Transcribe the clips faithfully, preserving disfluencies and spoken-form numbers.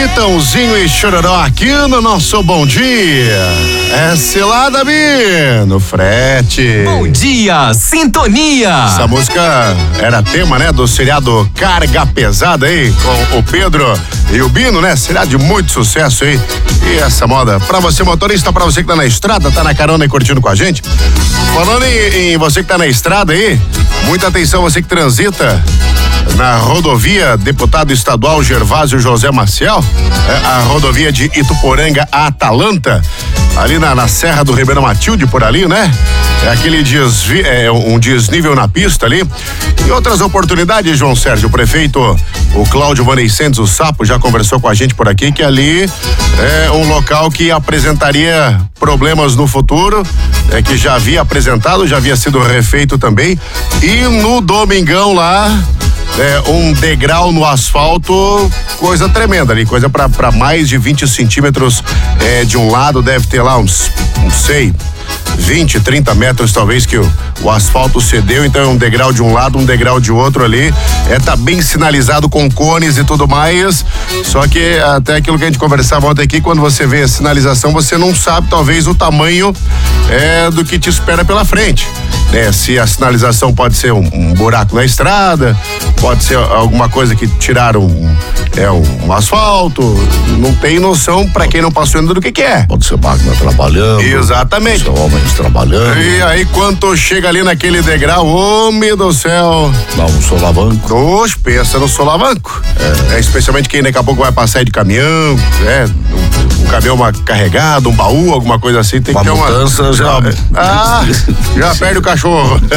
Chitãozinho e Chororó aqui no nosso Bom Dia. É cilada, Bi, no frete. Bom dia, sintonia. Essa música era tema, né, do seriado Carga Pesada aí, com o Pedro e o Bino, né? Seriado de muito sucesso aí. E essa moda, pra você motorista, pra você que tá na estrada, tá na carona e curtindo com a gente. Falando em, em você que tá na estrada aí, muita atenção, você que transita na rodovia Deputado Estadual Gervásio José Maciel, é, a rodovia de Ituporanga a Atalanta, ali na, na Serra do Ribeirão Matilde, por ali, né? É aquele desvi, é, um desnível na pista ali. E outras oportunidades, João Sérgio, o prefeito, o Cláudio Vanescentes, o Sapo, já conversou com a gente por aqui, que ali é um local que apresentaria problemas no futuro, é, que já havia apresentado, já havia sido refeito também. E no domingão lá, É, um degrau no asfalto, coisa tremenda ali, coisa para mais de vinte centímetros é, de um lado, deve ter lá uns, não sei, vinte, trinta metros talvez que o, o asfalto cedeu, então é um degrau de um lado, um degrau de outro ali, é, tá bem sinalizado com cones e tudo mais, só que até aquilo que a gente conversava ontem aqui, quando você vê a sinalização, você não sabe talvez o tamanho é, do que te espera pela frente. É, se a sinalização pode ser um, um buraco na estrada, pode ser alguma coisa que tiraram um, é, um, um asfalto, não tem noção pra quem não passou ainda do que que é. Pode ser máquina trabalhando. Exatamente. Pode ser homens trabalhando. E aí quando chega ali naquele degrau, homem do céu. Dá um solavanco. Oxe, pensa no solavanco. É. É, especialmente quem daqui a pouco vai passar aí de caminhão, é, um, um caminhão carregado, um baú, alguma coisa assim, tem uma que ter uma mudança já. Ah, já perde o cachorro.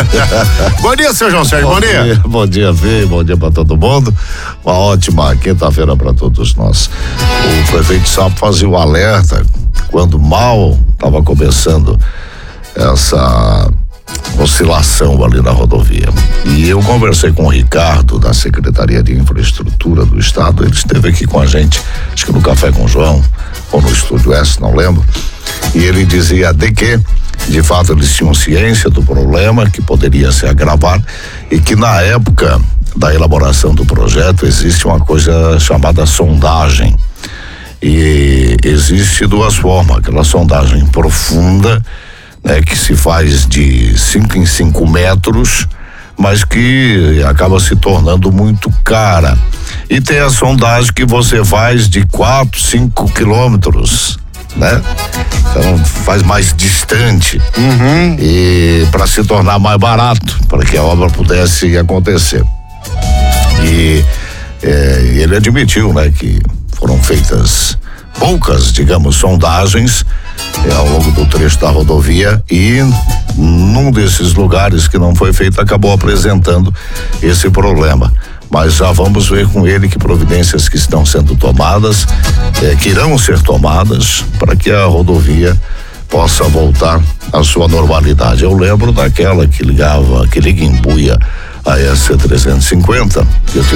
Bom dia, seu João Sérgio, bom, bom dia. dia. Bom dia, Fê, bom dia pra todo mundo. Uma ótima quinta-feira pra todos nós. O prefeito Sapo fazia o alerta quando mal estava começando essa oscilação ali na rodovia. E eu conversei com o Ricardo, da Secretaria de Infraestrutura do Estado, ele esteve aqui com a gente, acho que no Café com o João, ou no Estúdio S, não lembro, e ele dizia de que de fato eles tinham ciência do problema que poderia se agravar e que na época da elaboração do projeto existe uma coisa chamada sondagem, e existe duas formas, aquela sondagem profunda, né, que se faz de cinco em cinco metros, mas que acaba se tornando muito cara, e tem a sondagem que você faz de quatro, cinco quilômetros, né? Então faz mais distante, uhum. E para se tornar mais barato, para que a obra pudesse acontecer. E é, ele admitiu, né, que foram feitas poucas, digamos, sondagens é, ao longo do trecho da rodovia, e num desses lugares que não foi feito acabou apresentando esse problema. Mas já vamos ver com ele que providências que estão sendo tomadas, eh, que irão ser tomadas para que a rodovia possa voltar à sua normalidade. Eu lembro daquela que ligava, que liga em Buia a S C trezentos e cinquenta, que eu